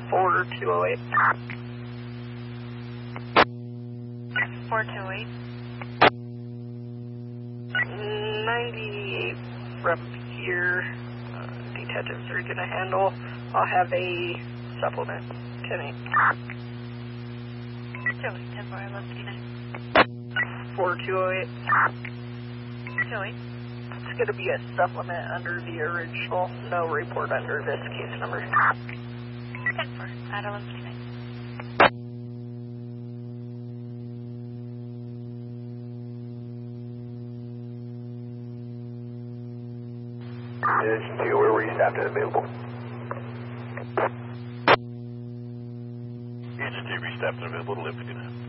4208. 4208. 98 from here. Detectives are going to handle. I'll have a supplement. 10-8. 10-4, 11-9. 4208. 208. It's going to be a supplement under the original. No report under this case number. 10-4, at 11-9. Division 2, where were you staffed and available? Division 2, restaffed and available to live again.